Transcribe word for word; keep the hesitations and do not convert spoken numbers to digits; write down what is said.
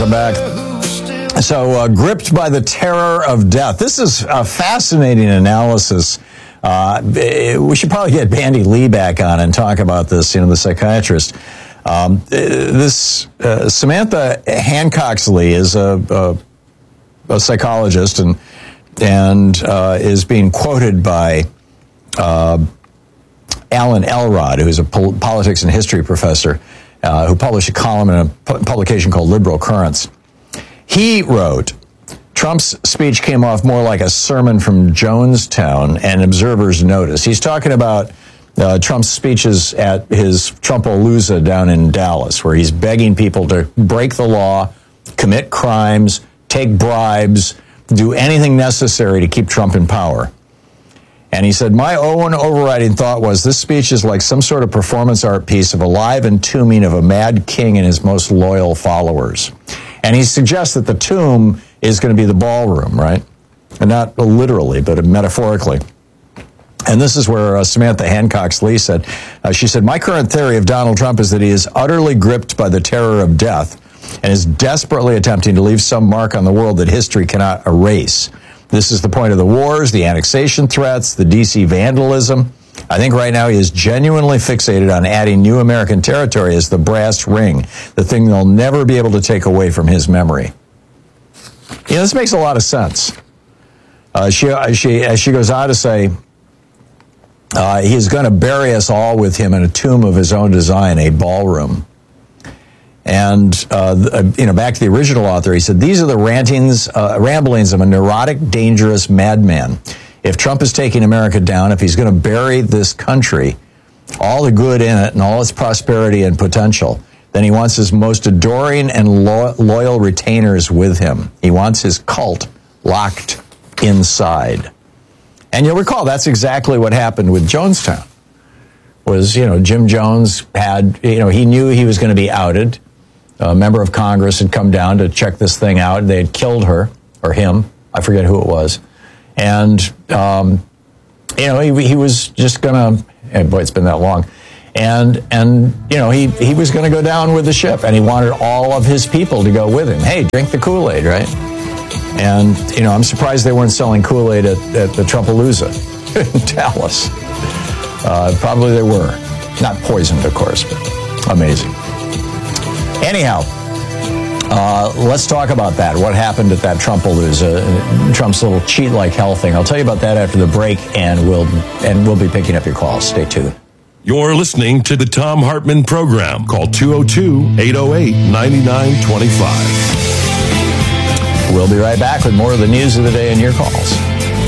Welcome back. So, uh, gripped by the terror of death. This is a fascinating analysis. Uh, we should probably get Bandy Lee back on and talk about this, you know, the psychiatrist. Um, this uh, Samantha Hancox Lee is a, a, a psychologist and and uh, is being quoted by uh, Alan Elrod, who is a pol- politics and history professor, uh, who published a column in a pu- publication called Liberal Currents. He wrote, Trump's speech came off more like a sermon from Jonestown and observers notice. He's talking about uh, Trump's speeches at his Trumpalooza down in Dallas, where he's begging people to break the law, commit crimes, take bribes, do anything necessary to keep Trump in power. And he said, my own overriding thought was this speech is like some sort of performance art piece of a live entombing of a mad king and his most loyal followers. And he suggests that the tomb is going to be the ballroom, right? And not literally, but metaphorically. And this is where uh, Samantha Hancox Lee said, uh, she said, my current theory of Donald Trump is that he is utterly gripped by the terror of death and is desperately attempting to leave some mark on the world that history cannot erase. This is the point of the wars, the annexation threats, the D C vandalism. I think right now he is genuinely fixated on adding new American territory as the brass ring, the thing they'll never be able to take away from his memory. You know, this makes a lot of sense. Uh, she, she, as she goes on to say, uh, he's going to bury us all with him in a tomb of his own design, a ballroom. And, uh, you know, back to the original author, he said, these are the rantings, uh, ramblings of a neurotic, dangerous madman. If Trump is taking America down, if he's going to bury this country, all the good in it and all its prosperity and potential, then he wants his most adoring and lo- loyal retainers with him. He wants his cult locked inside. And you'll recall that's exactly what happened with Jonestown. Was, you know, Jim Jones had, you know, he knew he was going to be outed. A member of Congress had come down to check this thing out. They had killed her, or him. I forget who it was. And, um, you know, he, he was just going to, boy, it's been that long. And, and you know, he, he was going to go down with the ship, and he wanted all of his people to go with him. Hey, drink the Kool-Aid, right? And, you know, I'm surprised they weren't selling Kool-Aid at, at the Trumpalooza in Dallas. Uh, probably they were. Not poisoned, of course, but amazing. Anyhow, uh, let's talk about that. What happened at that Trumpalooza, Trump's little cheat like hell thing. I'll tell you about that after the break, and we'll and we'll be picking up your calls. Stay tuned. You're listening to the Thom Hartmann Program. Call two oh two, eight oh eight, nine nine two five. We'll be right back with more of the news of the day and your calls.